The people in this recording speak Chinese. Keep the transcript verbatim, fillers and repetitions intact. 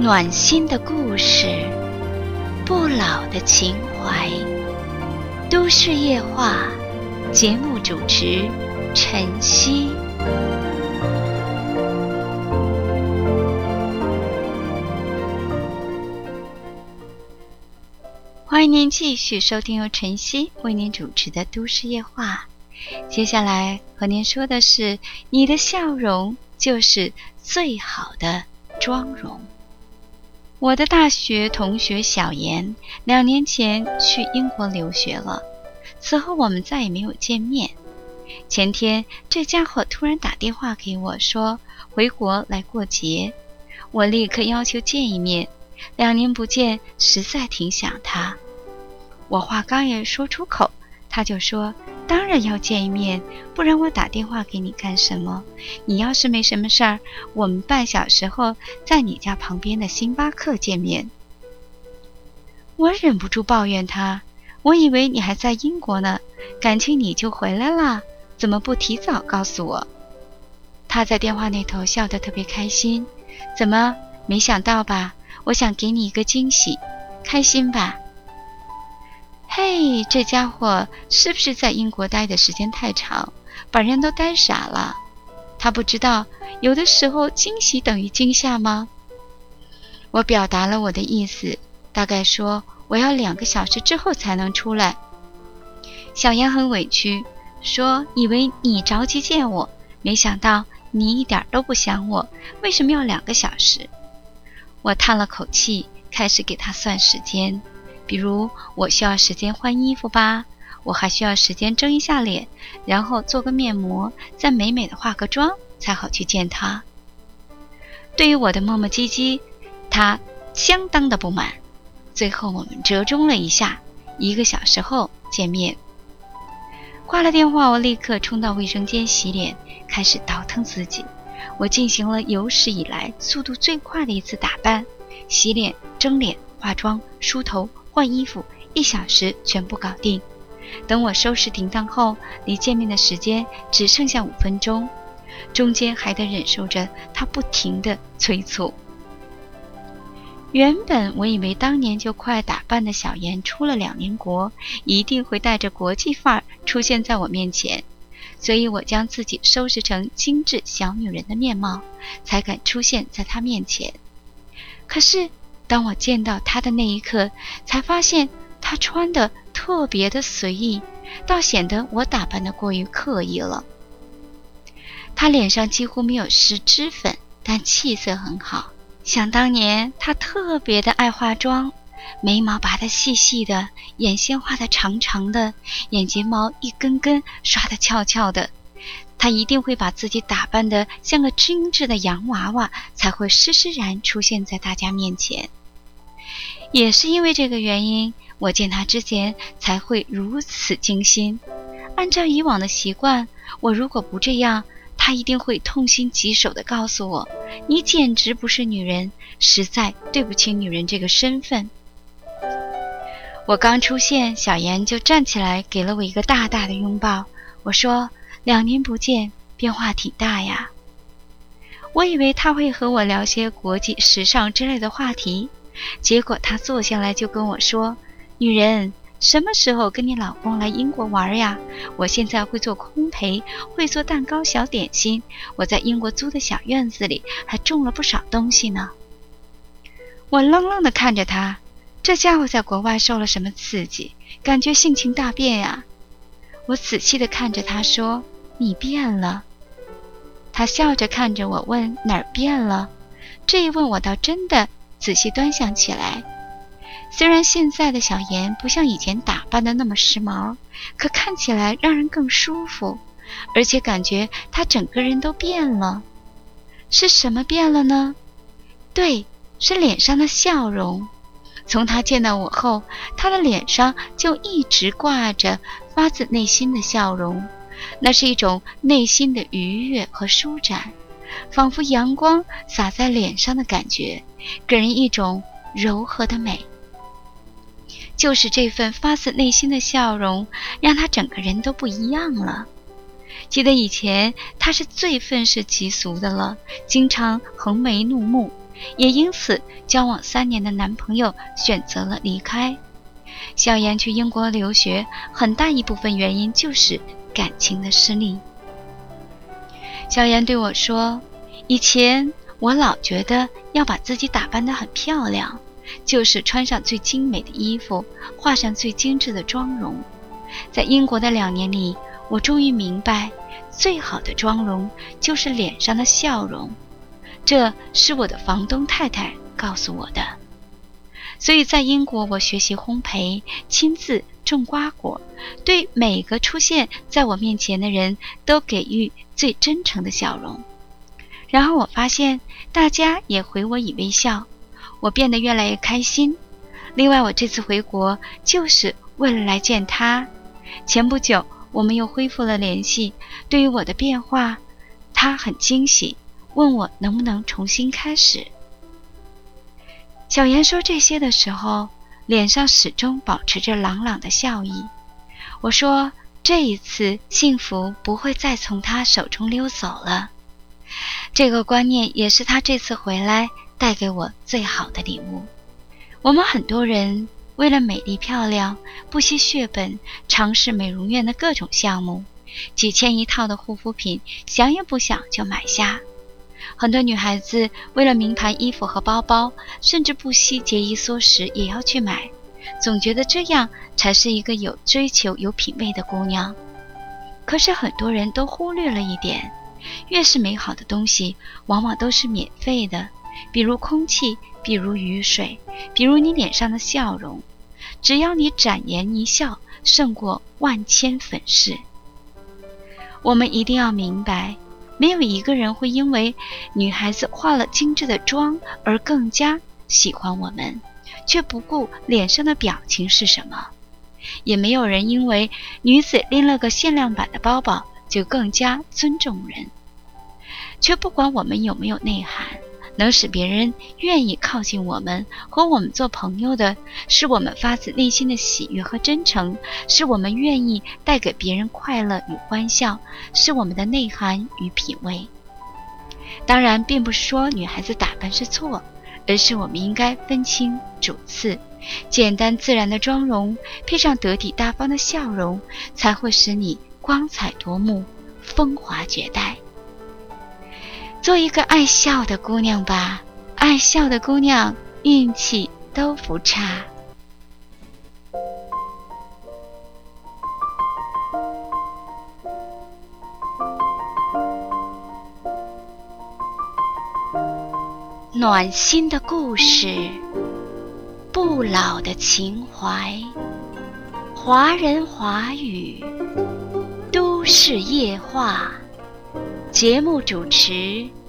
暖心的故事，不老的情怀。都市夜话，节目主持晨曦。欢迎您继续收听由晨曦为您主持的都市夜话。接下来和您说的是，你的笑容就是最好的妆容。我的大学同学小妍两年前去英国留学了，此后我们再也没有见面。前天这家伙突然打电话给我说回国来过节，我立刻要求见一面，两年不见，实在挺想他。我话刚也说出口，他就说当然要见一面，不然我打电话给你干什么？你要是没什么事儿，我们半小时后在你家旁边的星巴克见面。我忍不住抱怨他，我以为你还在英国呢，感情你就回来了，怎么不提早告诉我？他在电话那头笑得特别开心，怎么没想到吧？我想给你一个惊喜，开心吧？嘿，这家伙是不是在英国待的时间太长，把人都呆傻了？他不知道有的时候惊喜等于惊吓吗？我表达了我的意思，大概说我要两个小时之后才能出来。小妍很委屈，说以为你着急见我，没想到你一点都不想我，为什么要两个小时？我叹了口气，开始给他算时间。比如我需要时间换衣服吧，我还需要时间蒸一下脸，然后做个面膜，再美美的化个妆，才好去见他。对于我的磨磨唧唧，他相当的不满。最后我们折中了一下，一个小时后见面。挂了电话，我立刻冲到卫生间洗脸，开始倒腾自己。我进行了有史以来速度最快的一次打扮，洗脸、蒸脸、化妆、梳头、换衣服，一小时全部搞定。等我收拾停当后，离见面的时间只剩下五分钟，中间还得忍受着他不停的催促。原本我以为当年就快打扮的小妍出了两年国，一定会带着国际范儿出现在我面前，所以我将自己收拾成精致小女人的面貌，才敢出现在她面前。可是当我见到他的那一刻，才发现他穿得特别的随意，倒显得我打扮得过于刻意了。他脸上几乎没有施脂粉，但气色很好。想当年他特别的爱化妆，眉毛拔得细细的，眼线画得长长的，眼睫毛一根根刷得翘翘的。他一定会把自己打扮得像个精致的洋娃娃，才会施施然出现在大家面前。也是因为这个原因，我见他之前才会如此精心。按照以往的习惯，我如果不这样，他一定会痛心疾首地告诉我，你简直不是女人，实在对不起女人这个身份。我刚出现，小妍就站起来给了我一个大大的拥抱。我说，两年不见，变化挺大呀。我以为他会和我聊些国际时尚之类的话题，结果他坐下来就跟我说，女人什么时候跟你老公来英国玩呀？我现在会做烘焙，会做蛋糕小点心，我在英国租的小院子里还种了不少东西呢。我愣愣地看着他，这家伙在国外受了什么刺激，感觉性情大变呀。我仔细地看着他说，你变了。他笑着看着我问，哪儿变了？这一问我倒真的仔细端详起来。虽然现在的小妍不像以前打扮的那么时髦，可看起来让人更舒服，而且感觉她整个人都变了。是什么变了呢？对，是脸上的笑容。从她见到我后，她的脸上就一直挂着发自内心的笑容，那是一种内心的愉悦和舒展，仿佛阳光洒在脸上的感觉，给人一种柔和的美。就是这份发自内心的笑容，让他整个人都不一样了。记得以前他是最愤世嫉俗的了，经常横眉怒目， 也因此交往三年的男朋友选择了离开。小妍去英国留学，很大一部分原因就是感情的失利。小妍对我说，以前我老觉得要把自己打扮得很漂亮，就是穿上最精美的衣服，画上最精致的妆容。在英国的两年里，我终于明白，最好的妆容就是脸上的笑容。这是我的房东太太告诉我的。所以在英国，我学习烘焙，亲自种瓜果，对每个出现在我面前的人都给予最真诚的笑容。然后我发现大家也回我以微笑，我变得越来越开心。另外，我这次回国就是为了来见他。前不久我们又恢复了联系，对于我的变化，他很惊喜，问我能不能重新开始。小妍说这些的时候，脸上始终保持着朗朗的笑意。我说，这一次幸福不会再从他手中溜走了。这个观念也是他这次回来带给我最好的礼物。我们很多人为了美丽漂亮，不惜血本，尝试美容院的各种项目，几千一套的护肤品，想也不想就买下。很多女孩子为了名牌衣服和包包，甚至不惜节衣缩食也要去买，总觉得这样才是一个有追求、有品味的姑娘。可是很多人都忽略了一点，越是美好的东西，往往都是免费的，比如空气，比如雨水，比如你脸上的笑容。只要你展颜一笑，胜过万千粉饰。我们一定要明白，没有一个人会因为女孩子化了精致的妆而更加喜欢我们，却不顾脸上的表情是什么。也没有人因为女子拎了个限量版的包包就更加尊重人，却不管我们有没有内涵。能使别人愿意靠近我们，和我们做朋友的，是我们发自内心的喜悦和真诚，是我们愿意带给别人快乐与欢笑，是我们的内涵与品味。当然，并不是说女孩子打扮是错，而是我们应该分清主次。简单自然的妆容，配上得体大方的笑容，才会使你光彩夺目，风华绝代。做一个爱笑的姑娘吧，爱笑的姑娘运气都不差。暖心的故事，不老的情怀，华人华语，都市夜话。节目主持